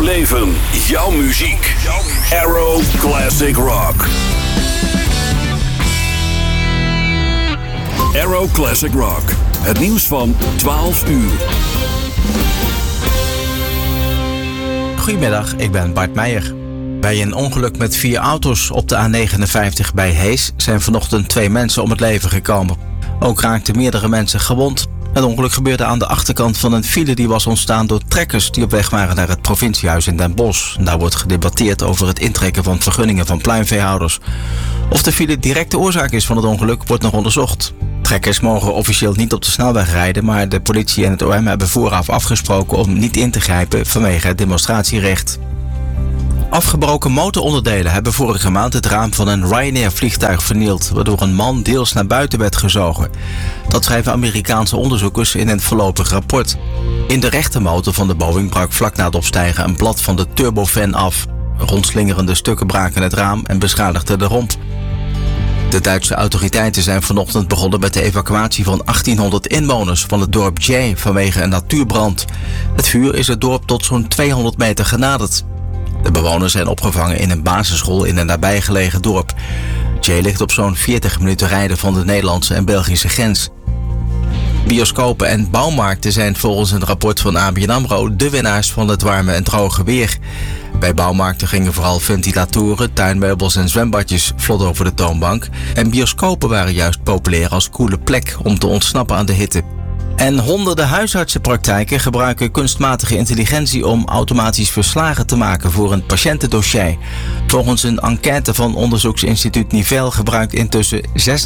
leven, jouw muziek. Arrow Classic Rock. Arrow Classic Rock. Het nieuws van 12 uur. Goedemiddag, ik ben Bart Meijer. Bij een ongeluk met 4 auto's op de A59 bij Hees zijn vanochtend 2 mensen om het leven gekomen. Ook raakten meerdere mensen gewond. Het ongeluk gebeurde aan de achterkant van een file die was ontstaan door trekkers die op weg waren naar het provinciehuis in Den Bosch. Daar wordt gedebatteerd over het intrekken van vergunningen van pluimveehouders. Of de file direct de oorzaak is van het ongeluk wordt nog onderzocht. Trekkers mogen officieel niet op de snelweg rijden, maar de politie en het OM hebben vooraf afgesproken om niet in te grijpen vanwege het demonstratierecht. Afgebroken motoronderdelen hebben vorige maand het raam van een Ryanair-vliegtuig vernield, waardoor een man deels naar buiten werd gezogen. Dat schrijven Amerikaanse onderzoekers in een voorlopig rapport. In de rechtermotor van de Boeing brak vlak na het opstijgen een blad van de turbofan af. Rondslingerende stukken braken het raam en beschadigden de romp. De Duitse autoriteiten zijn vanochtend begonnen met de evacuatie van 1800 inwoners van het dorp Jay vanwege een natuurbrand. Het vuur is het dorp tot zo'n 200 meter genaderd. De bewoners zijn opgevangen in een basisschool in een nabijgelegen dorp. Jay ligt op zo'n 40 minuten rijden van de Nederlandse en Belgische grens. Bioscopen en bouwmarkten zijn volgens een rapport van ABN AMRO de winnaars van het warme en droge weer. Bij bouwmarkten gingen vooral ventilatoren, tuinmeubels en zwembadjes vlot over de toonbank. En bioscopen waren juist populair als koele plek om te ontsnappen aan de hitte. En honderden huisartsenpraktijken gebruiken kunstmatige intelligentie om automatisch verslagen te maken voor een patiëntendossier. Volgens een enquête van onderzoeksinstituut Nivel gebruikt intussen 36%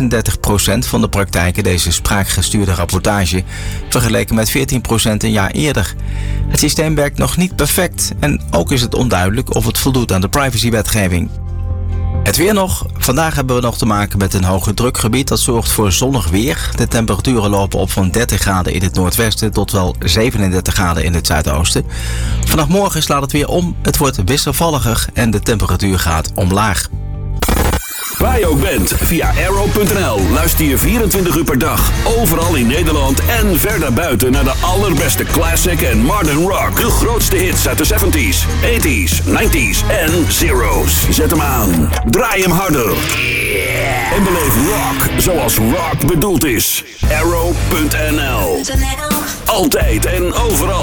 van de praktijken deze spraakgestuurde rapportage, vergeleken met 14% een jaar eerder. Het systeem werkt nog niet perfect en ook is het onduidelijk of het voldoet aan de privacywetgeving. Het weer nog. Vandaag hebben we nog te maken met een hoge drukgebied. Dat zorgt voor zonnig weer. De temperaturen lopen op van 30 graden in het noordwesten tot wel 37 graden in het zuidoosten. Vanaf morgen slaat het weer om. Het wordt wisselvalliger en de temperatuur gaat omlaag. Waar je ook bent, via arrow.nl luister je 24 uur per dag, overal in Nederland en verder buiten naar de allerbeste classic en modern rock. De grootste hits uit de 70s, 80s, 90s en zeros. Zet hem aan, draai hem harder. En beleef rock zoals rock bedoeld is. Arrow.nl. Altijd en overal.